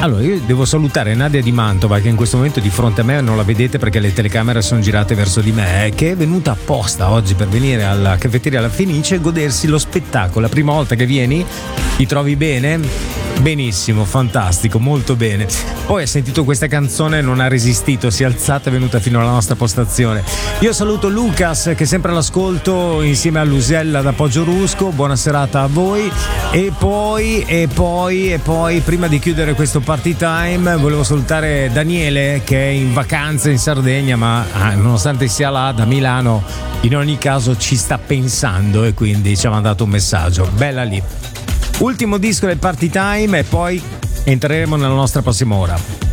Allora, io devo salutare Nadia di Mantova, che in questo momento di fronte a me non la vedete perché le telecamere sono girate verso di me, che è venuta apposta oggi per venire alla caffetteria La Fenice e godersi lo spettacolo. La prima volta che vieni, ti trovi bene? Benissimo, fantastico, molto bene. Poi ha sentito questa canzone, non ha resistito, si è alzata e è venuta fino alla nostra postazione. Io saluto Lucas, che è sempre all'ascolto insieme a Lusella da Poggio-Rusco. Buona serata a voi. E poi prima di chiudere questo party time volevo salutare Daniele, che è in vacanza in Sardegna, ma nonostante sia là da Milano in ogni caso ci sta pensando e quindi ci ha mandato un messaggio. Bella lì. Ultimo disco del party time e poi entreremo nella nostra prossima ora.